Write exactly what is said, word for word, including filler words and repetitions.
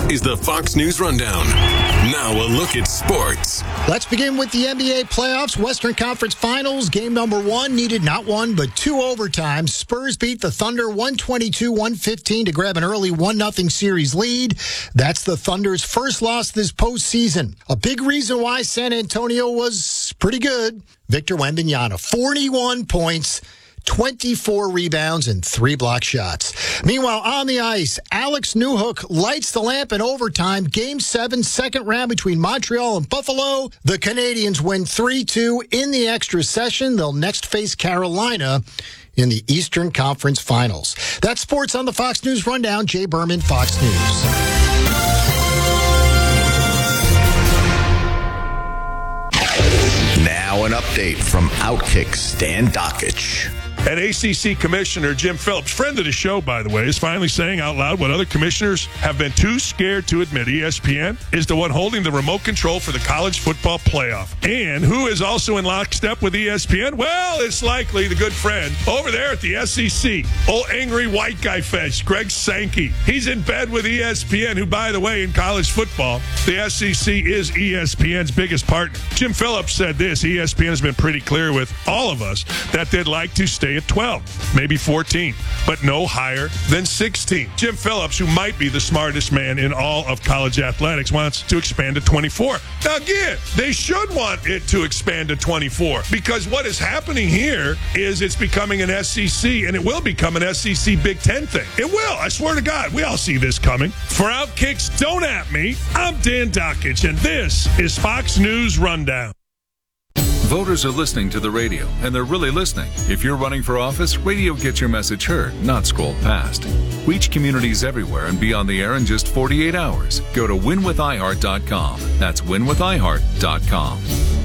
is the Fox News Rundown. Now a look at sports. Let's begin with the N B A playoffs. Western Conference Finals. Game number one needed not one, but two overtimes. Spurs beat the Thunder one twenty-two one fifteen to grab an early one nothing series lead. That's the Thunder's first loss this postseason. A big reason why San Antonio was pretty good. Victor Wembanyama, forty-one points, twenty-four rebounds, and three block shots. Meanwhile, on the ice, Alex Newhook lights the lamp in overtime. Game seven, second round between Montreal and Buffalo. The Canadians win three two in the extra session. They'll next face Carolina in the Eastern Conference Finals. That's sports on the Fox News Rundown. Jay Berman, Fox News. Now an update from Outkick Stan Dockich. And A C C Commissioner Jim Phillips, friend of the show, by the way, is finally saying out loud what other commissioners have been too scared to admit. E S P N is the one holding the remote control for the college football playoff. And who is also in lockstep with E S P N? Well, it's likely the good friend over there at the S E C. Old angry white guy fetch, Greg Sankey. He's in bed with E S P N, who, by the way, in college football, the S E C is E S P N's biggest partner. Jim Phillips said this: E S P N has been pretty clear with all of us that they'd like to stay at twelve, maybe fourteen, but no higher than sixteen. Jim Phillips, who might be the smartest man in all of college athletics, wants to expand to twenty-four. Now, again, they should want it to expand to twenty-four, because what is happening here is it's becoming an S E C, and it will become an S E C Big Ten thing. It will. I swear to God. We all see this coming. For Outkicks, don't at me. I'm Dan Dockich, and this is Fox News Rundown. Voters are listening to the radio, and they're really listening. If you're running for office, radio gets your message heard, not scrolled past. Reach communities everywhere and be on the air in just forty-eight hours. Go to win with i heart dot com. That's win with i heart dot com.